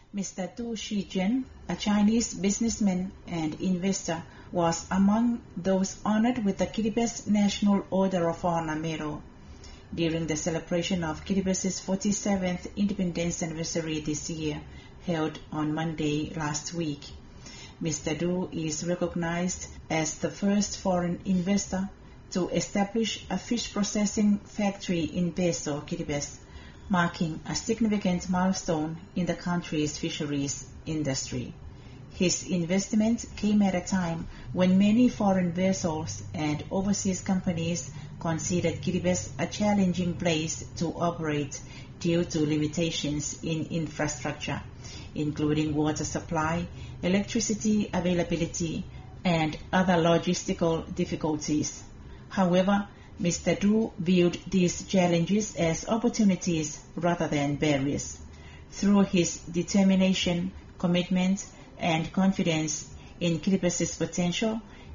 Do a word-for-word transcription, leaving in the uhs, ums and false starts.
Mister Du Shizhen, a Chinese businessman and investor, was among those honored with the Kiribati National Order of Honor Medal during the celebration of Kiribati's forty-seventh independence anniversary this year, held on Monday last week. Mister Du is recognized as the first foreign investor to establish a fish processing factory in Beso, Kiribati, marking a significant milestone in the country's fisheries industry. His investment came at a time when many foreign vessels and overseas companies considered Kiribati a challenging place to operate due to limitations in infrastructure, including water supply, electricity availability, and other logistical difficulties. However, Mister Du viewed these challenges as opportunities rather than barriers. Through his determination, commitment, and confidence in Kiribati's potential,